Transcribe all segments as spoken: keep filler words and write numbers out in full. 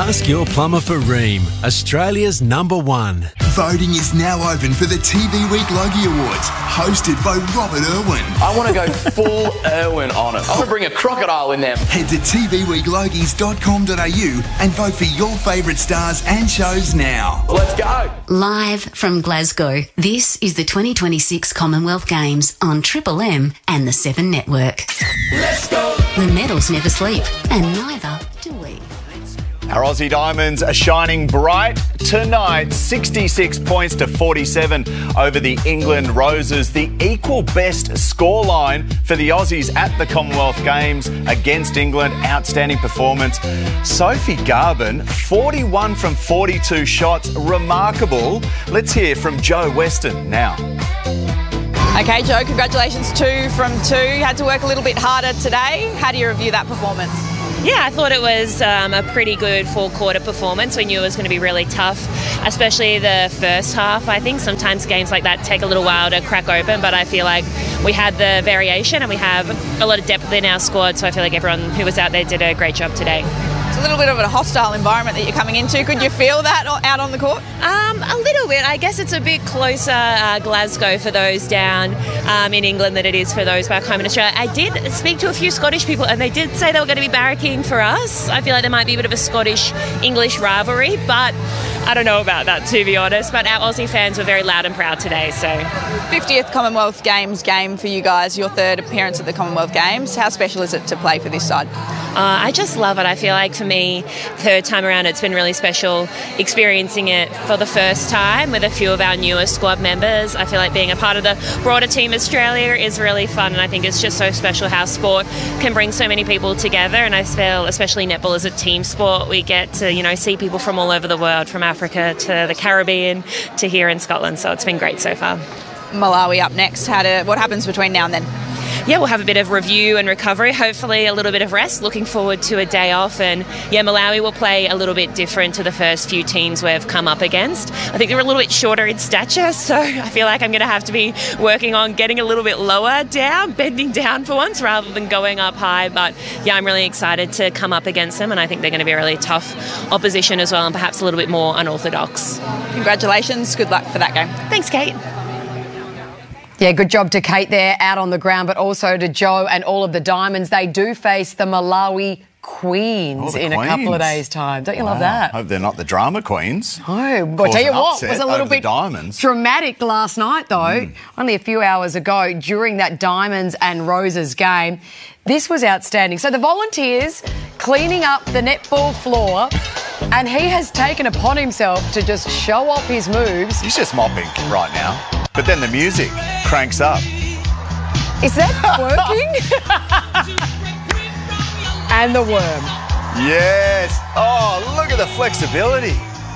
Ask your plumber for Rheem, Australia's number one. Voting is now open for the T V Week Logie Awards, hosted by Robert Irwin. I want to go full Irwin on it. I want to bring a crocodile in there. Head to t v week logies dot com dot a u and vote for your favourite stars and shows now. Let's go. Live from Glasgow, this is the twenty twenty-six Commonwealth Games on Triple M and the Seven Network. Let's go. The medals never sleep, and neither do we. Our Aussie Diamonds are shining bright tonight, sixty-six points to forty-seven over the England Roses. The equal best scoreline for the Aussies at the Commonwealth Games against England. Outstanding performance. Sophie Garbin, forty-one from forty-two shots. Remarkable. Let's hear from Jo Weston now. Okay, Jo, congratulations. Two from two. You had to work a little bit harder today. How do you review that performance? Yeah, I thought it was um, a pretty good four-quarter performance. We knew it was going to be really tough, especially the first half. I think sometimes games like that take a little while to crack open, but I feel like we had the variation and we have a lot of depth in our squad, so I feel like everyone who was out there did a great job today. It's a little bit of a hostile environment that you're coming into. Could you feel that out on the court? Um, a little bit. I guess it's a bit closer uh, Glasgow for those down um, in England than it is for those back home in Australia. I did speak to a few Scottish people and they did say they were going to be barracking for us. I feel like there might be a bit of a Scottish-English rivalry, but I don't know about that, to be honest. But our Aussie fans were very loud and proud today. So, fiftieth Commonwealth Games game for you guys, your third appearance at the Commonwealth Games. How special is it to play for this side? Uh, I just love it. I feel like for me, third time around, it's been really special experiencing it for the first time with a few of our newer squad members. I feel like being a part of the broader Team Australia is really fun, and I think it's just so special how sport can bring so many people together. And I feel, especially netball as a team sport, we get to, you know, see people from all over the world, from Africa to the Caribbean to here in Scotland. So it's been great so far. Malawi up next. How to, what happens between now and then? Yeah, we'll have a bit of review and recovery, hopefully a little bit of rest. Looking forward to a day off. And yeah, Malawi will play a little bit different to the first few teams we've come up against. I think they're a little bit shorter in stature, so I feel like I'm going to have to be working on getting a little bit lower down, bending down for once rather than going up high. But yeah, I'm really excited to come up against them, and I think they're going to be a really tough opposition as well, and perhaps a little bit more unorthodox. Congratulations. Good luck for that game. Thanks, Kate. Yeah, good job to Kate there out on the ground, but also to Jo and all of the Diamonds. They do face the Malawi Queens oh, the in Queens. a couple of days' time. Don't you wow. love that? Hope they're not the drama queens. No, but I'll tell you what, it was a little bit Diamonds. dramatic last night, though. Mm. Only a few hours ago during that Diamonds and Roses game. This was outstanding. So the Volunteers cleaning up the netball floor, and he has taken upon himself to just show off his moves. He's just mopping right now. But then the music cranks up. Is that working? And the worm. Yes. Oh, look at the flexibility.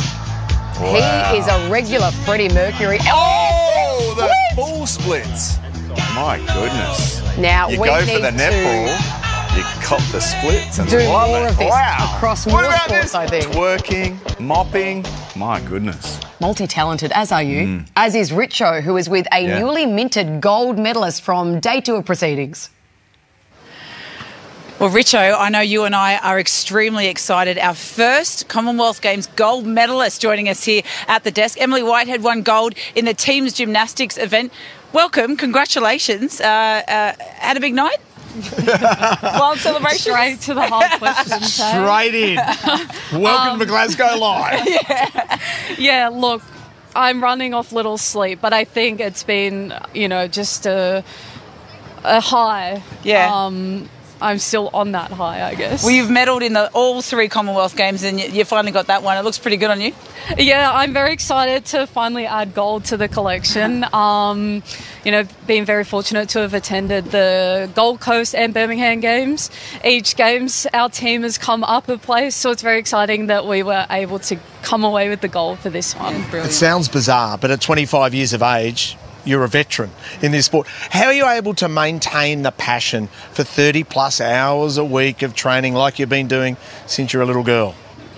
Wow. He is a regular Freddie Mercury. Oh, the full splits. My goodness. Now, you we go need for the netball, you cop the splits and do love more it. of this wow. across more what about sports, this? I think. Twerking, mopping. My goodness. Multi-talented, as are you. Mm. As is Richo, who is with a yeah. newly minted gold medalist from day two of proceedings. Well, Richo, I know you and I are extremely excited. Our first Commonwealth Games gold medalist joining us here at the desk. Emily Whitehead won gold in the team's gymnastics event. Welcome, congratulations. Uh, uh, had a big night? Wild celebration? Straight to the hard questions. Straight in. Welcome um, to Glasgow Live. Yeah. yeah, look, I'm running off little sleep, but I think it's been, you know, just a, a high. Yeah. Um, I'm still on that high, I guess. Well, you've medalled in the, all three Commonwealth Games and you, you finally got that one. It looks pretty good on you. Yeah, I'm very excited to finally add gold to the collection. Um, you know, being very fortunate to have attended the Gold Coast and Birmingham Games. Each Games, our team has come up a place, so it's very exciting that we were able to come away with the gold for this one. Brilliant. It sounds bizarre, but at twenty-five years of age, you're a veteran in this sport. How are you able to maintain the passion for thirty plus hours a week of training like you've been doing since you're a little girl?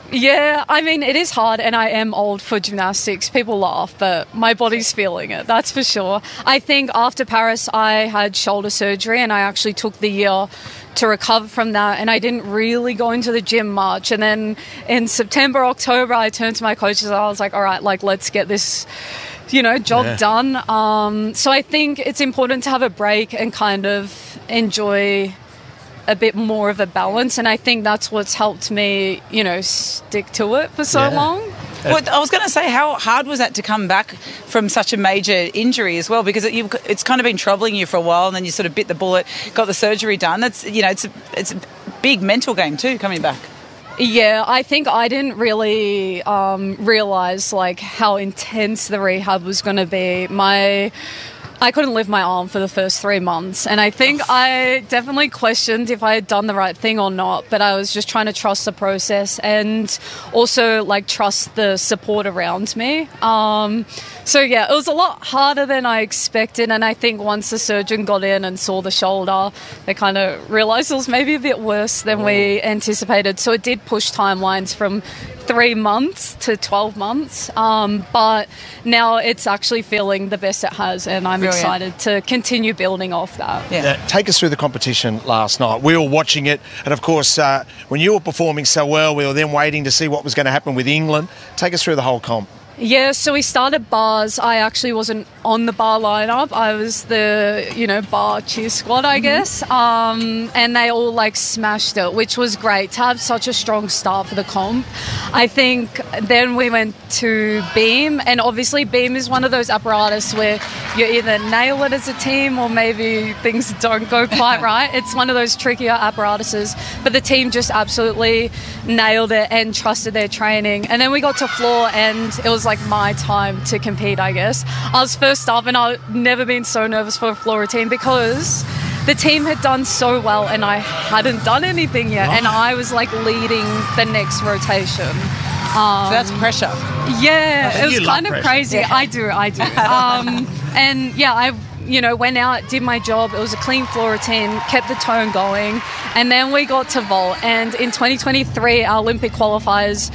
Yeah, I mean, it is hard, and I am old for gymnastics. People laugh, but my body's feeling it, that's for sure. I think after Paris, I had shoulder surgery, and I actually took the year to recover from that, and I didn't really go into the gym much. And then in September, October, I turned to my coaches, and I was like, all right, like, let's get this, you know, job Yeah. done. Um, so I think it's important to have a break and kind of enjoy a bit more of a balance, and I think that's what's helped me, you know, stick to it for so Yeah. long. Well, I was going to say, how hard was that to come back from such a major injury as well? Because it, you've, it's kind of been troubling you for a while, and then you sort of bit the bullet, got the surgery done. That's, you know, it's a, it's a big mental game too, coming back. Yeah, I think I didn't really um, realise like how intense the rehab was going to be. My I couldn't lift my arm for the first three months, and I think I definitely questioned if I had done the right thing or not, but I was just trying to trust the process and also like trust the support around me. Um, so yeah, it was a lot harder than I expected, and I think once the surgeon got in and saw the shoulder, they kind of realised it was maybe a bit worse than we anticipated. So it did push timelines from three months to twelve months, um, but now it's actually feeling the best it has, and I'm Brilliant. excited to continue building off that. Yeah. Uh, take us through the competition last night. We were watching it, and of course, uh, when you were performing so well, we were then waiting to see what was going to happen with England. Take us through the whole comp. Yeah, so we started bars. I actually wasn't on the bar lineup. I was the, you know, bar cheer squad, I guess. Um, and they all like smashed it, which was great to have such a strong start for the comp. I think then we went to beam, and obviously beam is one of those apparatus where you either nail it as a team or maybe things don't go quite right. It's one of those trickier apparatuses, but the team just absolutely nailed it and trusted their training. And then we got to floor, and it was like my time to compete, I guess. I was first up, and I've never been so nervous for a floor routine because the team had done so well and I hadn't done anything yet, and I was like leading the next rotation. Um, So that's pressure. Yeah, it was You love kind of pressure. crazy. Yeah. I do, I do. Um, and yeah, I you know went out, did my job. It was a clean floor routine, kept the tone going, and then we got to vault. And in twenty twenty-three, our Olympic qualifiers,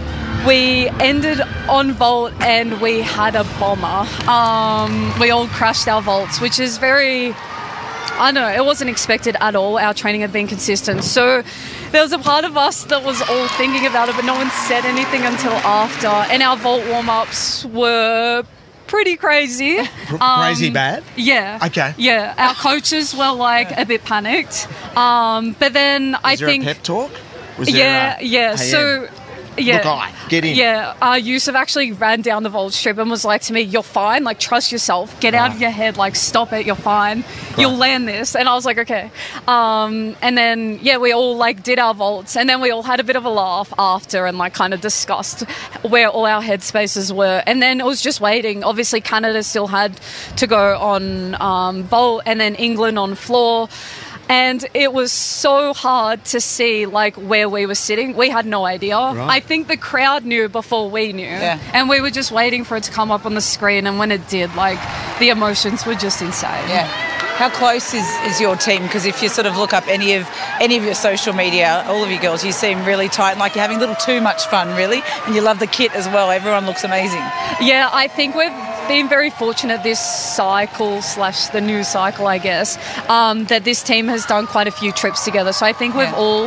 we ended on vault and we had a bomber. Um, we all crashed our vaults, which is very, I don't know, it wasn't expected at all. Our training had been consistent. So there was a part of us that was all thinking about it, but no one said anything until after. And our vault warm-ups were pretty crazy. Crazy bad? Yeah. Okay. Yeah. Our coaches were like a bit panicked. Um, but then I Was there think... a pep talk? Was there Yeah, a, yeah. "Hey, So... Em, Yeah. Look, I get in. Yeah, uh, Yusuf actually ran down the vault strip and was like to me, "You're fine. Like, trust yourself. Get out of your head. Like, stop it. You're fine. You'll land this." And I was like, "Okay." Um, and then yeah, we all like did our vaults, and then we all had a bit of a laugh after and like kind of discussed where all our headspaces were. And then it was just waiting. Obviously, Canada still had to go on um, vault, and then England on floor. And it was so hard to see like where we were sitting. We had no idea. I think the crowd knew before we knew. Yeah. And we were just waiting for it to come up on the screen, and when it did, like the emotions were just insane. Yeah. How close is, is your team? Because if you sort of look up any of any of your social media, all of you girls, you seem really tight and like you're having a little too much fun, really. And you love the kit as well. Everyone looks amazing. Yeah, I think we've been very fortunate this cycle slash the new cycle, I guess, um, that this team has done quite a few trips together. So I think we've Yeah. all,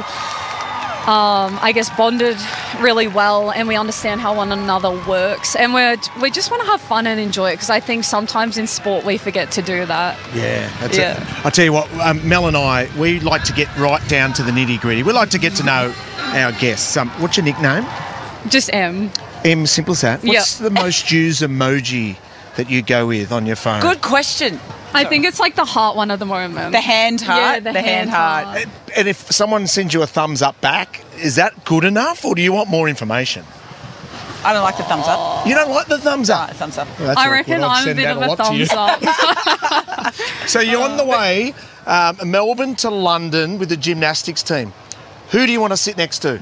um, I guess, bonded really well, and we understand how one another works, and we're we just want to have fun and enjoy it, because I think sometimes in sport we forget to do that. Yeah, that's Yeah. it. I tell you what, um, Mel and I, we like to get right down to the nitty gritty. We like to get to know our guests. Um, what's your nickname? Just M. M, simple as that. What's Yeah. the most used emoji that you go with on your phone? Good question. I think it's like the heart one at the moment. The hand heart. Yeah, the, the hand, hand heart. heart. And if someone sends you a thumbs up back, is that good enough, or do you want more information? I don't like the thumbs up. You don't like the thumbs up? No, thumbs up. Well, that's I awkward. reckon I'd I'm a send bit out of a lot to you. thumbs up. So you're on the way, um, Melbourne to London with the gymnastics team. Who do you want to sit next to?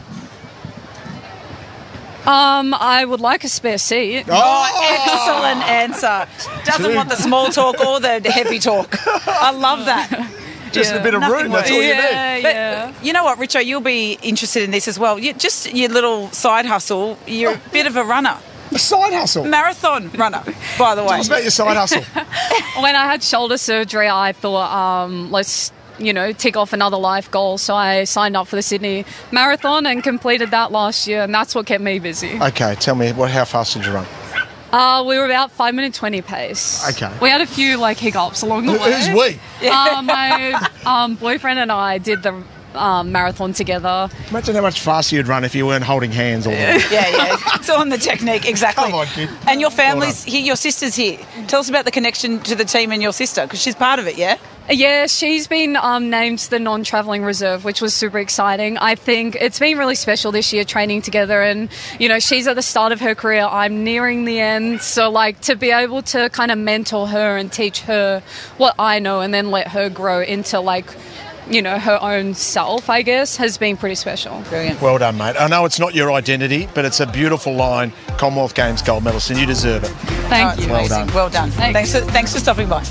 Um, I would like a spare seat. Oh, excellent answer. Doesn't Two. want the small talk or the heavy talk. I love that. Just Yeah. a bit of Nothing room, that's all worse. you need. Yeah, But yeah. you know what, Richo, you'll be interested in this as well. You, just your little side hustle. You're a bit of a runner. A side hustle. Marathon runner, by the way. Tell us about your side hustle. When I had shoulder surgery, I thought, um, let's, you know, tick off another life goal. So I signed up for the Sydney Marathon and completed that last year, and that's what kept me busy. Okay, tell me, what? How fast did you run? Uh, we were about five minute twenty pace. Okay. We had a few like hiccups along the Who- way. who's we? Uh, my um, boyfriend and I did the um, marathon together. Imagine how much faster you'd run if you weren't holding hands all the way. Yeah, yeah. It's on the technique, exactly. Come on, kid. And your family's here, your sister's here. Tell us about the connection to the team and your sister, because she's part of it, yeah? Yeah, she's been um, named to the non-travelling reserve, which was super exciting. I think it's been really special this year training together, and, you know, she's at the start of her career. I'm nearing the end. So, like, to be able to kind of mentor her and teach her what I know and then let her grow into, like, you know, her own self, I guess, has been pretty special. Brilliant. Well done, mate. I know it's not your identity, but it's a beautiful line. Commonwealth Games gold medalist, and you deserve it. Thank Oh, you. Well amazing. done. Well done. Thanks. Thanks for, thanks for stopping by.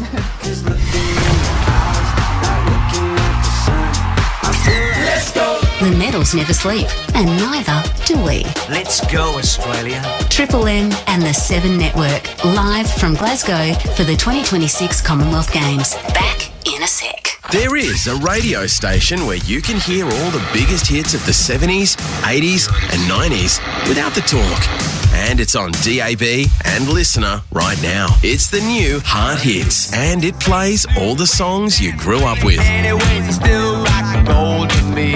The medals never sleep, and neither do we. Let's go, Australia. Triple M and the Seven Network, live from Glasgow for the twenty twenty-six Commonwealth Games. Back in a sec. There is a radio station where you can hear all the biggest hits of the seventies, eighties, and nineties without the talk. And it's on D A B and Listener right now. It's the new Heart Hits, and it plays all the songs you grew up with. Anyways, it's still like gold to me.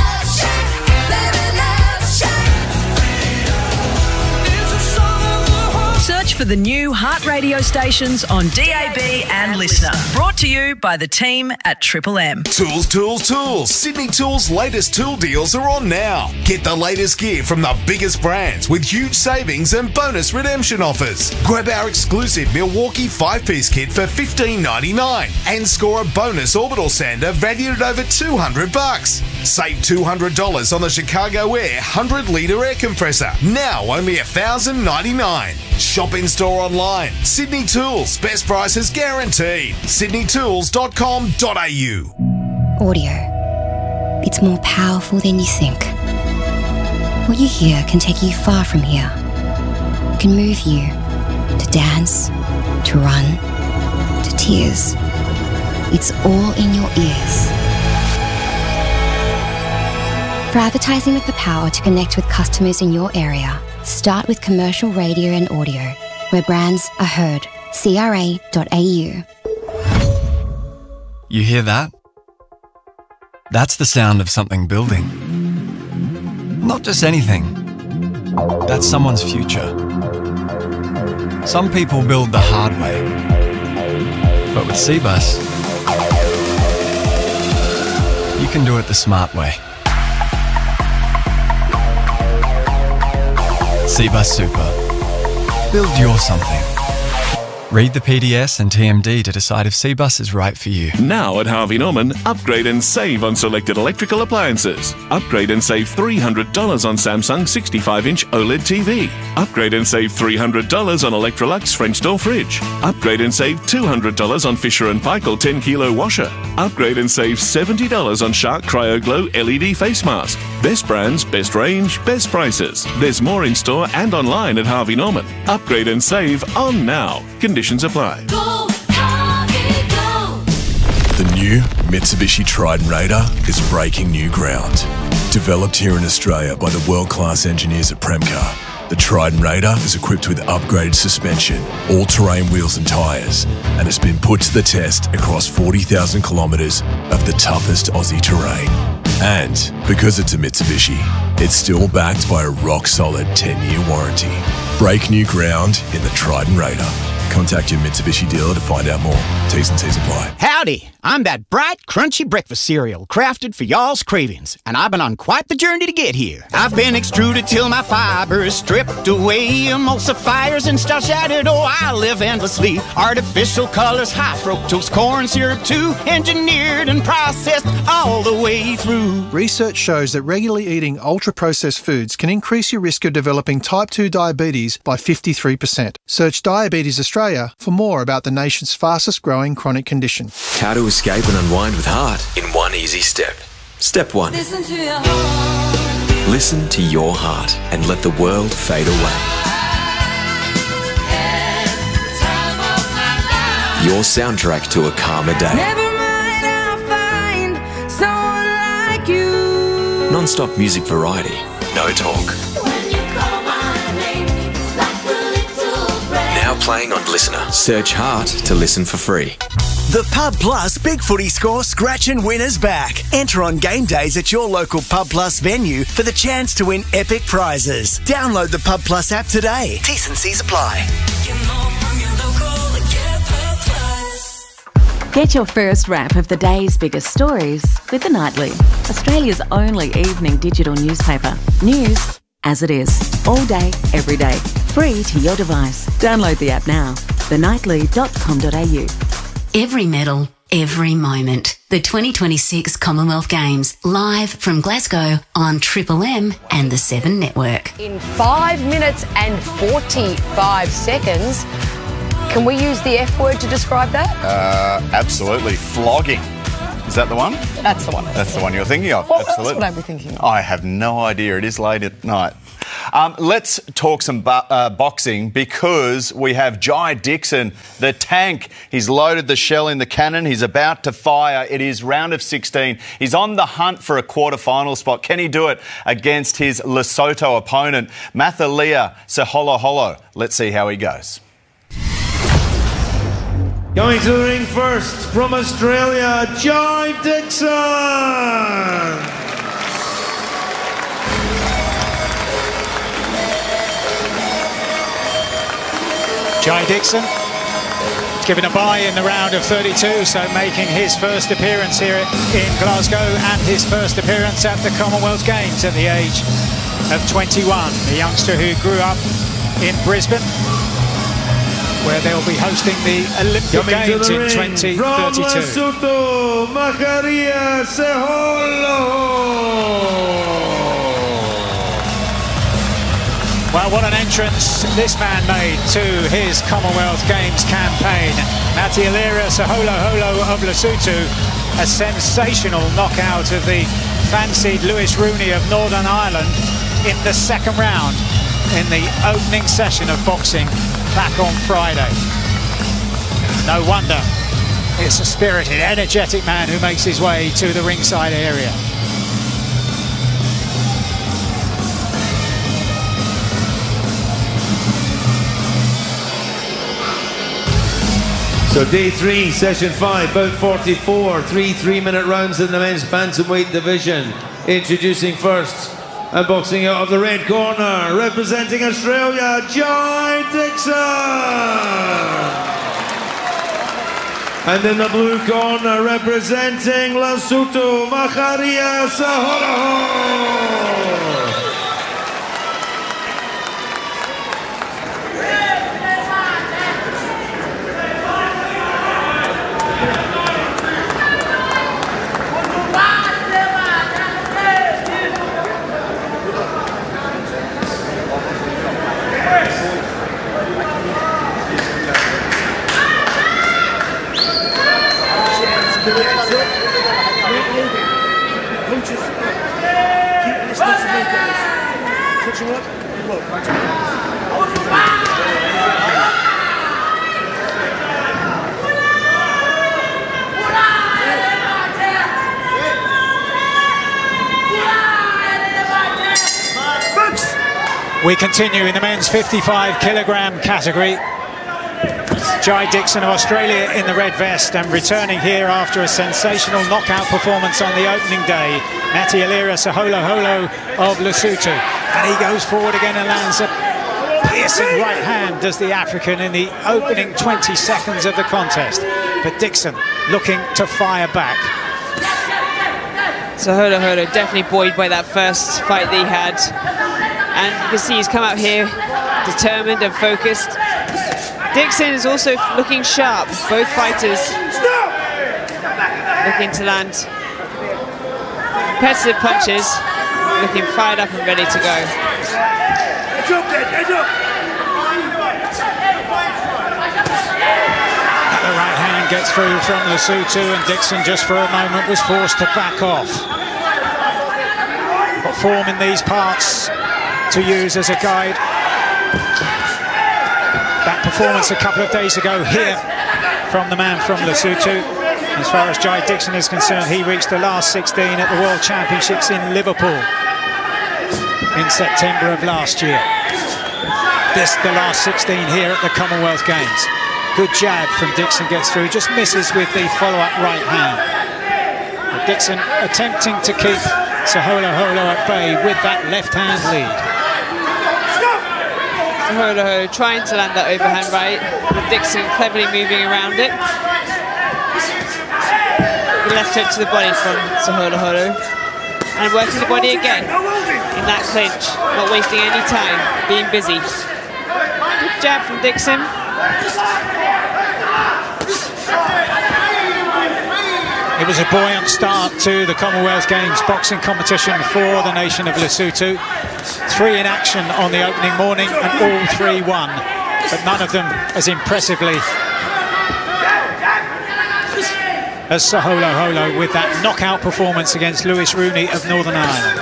Search for the new Heart radio stations on D A B and Listener. Brought to you by the team at Triple M. Tools, tools, tools. Sydney Tools' latest tool deals are on now. Get the latest gear from the biggest brands with huge savings and bonus redemption offers. Grab our exclusive Milwaukee five-piece kit for fifteen ninety-nine and score a bonus orbital sander valued at over two hundred bucks. Save two hundred dollars on the Chicago Air one hundred litre air compressor. Now only one thousand ninety-nine dollars. Shop in store online. Sydney Tools. Best prices guaranteed. sydney tools dot com dot a u. Audio. It's more powerful than you think. What you hear can take you far from here. It can move you to dance, to run, to tears. It's all in your ears. For advertising with the power to connect with customers in your area, start with commercial radio and audio, where brands are heard. c r a dot a u. You hear that? That's the sound of something building. Not just anything. That's someone's future. Some people build the hard way. But with Cbus, you can do it the smart way. Cbus Super. Build your something. Read the P D S and T M D to decide if Cbus is right for you. Now at Harvey Norman, upgrade and save on selected electrical appliances. Upgrade and save three hundred dollars on Samsung sixty-five inch OLED T V. Upgrade and save three hundred dollars on Electrolux French door fridge. Upgrade and save two hundred dollars on Fisher and Paykel ten kilo washer. Upgrade and save seventy dollars on Shark Cryo Glow L E D face mask. Best brands, best range, best prices. There's more in store and online at Harvey Norman. Upgrade and save on now. Conditions apply. Go, Harvey, go. The new Mitsubishi Triton Raider is breaking new ground. Developed here in Australia by the world-class engineers at Premcar, the Triton Raider is equipped with upgraded suspension, all-terrain wheels and tyres, and has been put to the test across forty thousand kilometres of the toughest Aussie terrain. And because it's a Mitsubishi, it's still backed by a rock-solid ten-year warranty. Break new ground in the Triton Raider. Contact your Mitsubishi dealer to find out more. T's and C's apply. Howdy, I'm that bright, crunchy breakfast cereal crafted for y'all's cravings, and I've been on quite the journey to get here. I've been extruded till my fibers stripped away, emulsifiers and starch added. Oh, I live endlessly. Artificial colors, high fructose corn syrup too, engineered and processed all the way through. Research shows that regularly eating ultra-processed foods can increase your risk of developing type two diabetes by fifty-three percent. Search Diabetes Australia Australia for more about the nation's fastest growing chronic condition. How to escape and unwind with heart in one easy step. Step one. Listen to your heart. Listen to your heart and let the world fade away. Your soundtrack to a calmer day. Never mind, I'll find someone like you. Non-stop music variety. No talk. When you call my name, it's like a little breath. Now playing on Listener. Search Heart to listen for free. The Pub Plus Big Footy Score Scratch and Winner's back. Enter on game days at your local Pub Plus venue for the chance to win epic prizes. Download the Pub Plus app today. T's and C's apply. Get your first wrap of the day's biggest stories with The Nightly, Australia's only evening digital newspaper. News as it is, all day, every day, free to your device. Download the app now, the nightly dot com dot a u. Every medal, every moment. The twenty twenty-six Commonwealth Games, live from Glasgow on Triple M and the Seven Network. In five minutes and forty-five seconds, can we use the F word to describe that? Uh, absolutely. Flogging. Is that the one? That's the one. That's the one you're thinking of. Well, absolutely. that's what I'd be thinking of. I have no idea. It is late at night. Um, let's talk some bo- uh, boxing because we have Jai Dixon, the tank. He's loaded the shell in the cannon. He's about to fire. It is round of sixteen. He's on the hunt for a quarter-final spot. Can he do it against his Lesotho opponent, Mathalia Seholoholo? Let's see how he goes. Going to the ring first from Australia, Jai Dixon. Jai Dixon given a bye in the round of thirty-two, so making his first appearance here in Glasgow and his first appearance at the Commonwealth Games at the age of twenty-one. The youngster who grew up in Brisbane, where they'll be hosting the Olympic Coming Games to the in ring twenty from thirty-two. Lesotho, Mathalia Seholoholo. Well, what an entrance this man made to his Commonwealth Games campaign. Mathalia Seholoholo of Lesotho, a sensational knockout of the fancied Lewis Rooney of Northern Ireland in the second round in the opening session of boxing back on Friday. No wonder it's a spirited, energetic man who makes his way to the ringside area. So day three, session five, bout forty-four, three three-minute rounds in the men's bantamweight division. Introducing first, and boxing out of the red corner, representing Australia, Jai Dixon. And in the blue corner, representing Lesotho, Mathalia Seholoholo. We continue in the men's fifty-five kilogram category. Jai Dixon of Australia in the red vest, and returning here after a sensational knockout performance on the opening day, Mathalia Seholoholo of Lesotho. And he goes forward again and lands a piercing right hand, does the African, in the opening twenty seconds of the contest. But Dixon looking to fire back. Seholoholo definitely buoyed by that first fight that he had. And you can see he's come out here determined and focused. Dixon is also looking sharp. Both fighters looking to land competitive punches, looking fired up and ready to go. The right hand gets through from Lesotho, and Dixon just for a moment was forced to back off. Got form in these parts to use as a guide. That performance a couple of days ago here from the man from Lesotho. As far as Jai Dixon is concerned, he reached the last sixteen at the World Championships in Liverpool in September of last year. This the last sixteen here at the Commonwealth Games. Good jab from Dixon, gets through, just misses with the follow-up right hand. But Dixon attempting to keep Saholo Holo at bay with that left-hand lead. Saholo Holo trying to land that overhand right, with Dixon cleverly moving around it. The left hook to the body from Saholo Holo. And working the body again in that clinch, not wasting any time, being busy. Good jab from Dixon. It was a buoyant start to the Commonwealth Games boxing competition for the nation of Lesotho. Three in action on the opening morning and all three won, but none of them as impressively as Saholo Holo with that knockout performance against Lewis Rooney of Northern Ireland.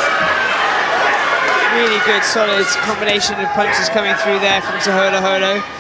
Really good, solid combination of punches coming through there from Saholo Holo.